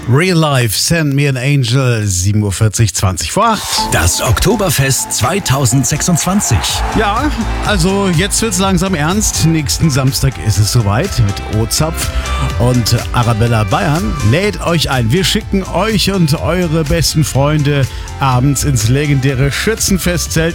Real Life, Send Me an Angel, 7.40 Uhr, 20 vor 8. Das Oktoberfest 2026. Ja, also jetzt wird's langsam ernst. Nächsten Samstag ist es soweit mit O-Zapf und Arabella Bayern. Lädt euch ein. Wir schicken euch und eure besten Freunde abends ins legendäre Schützenfestzelt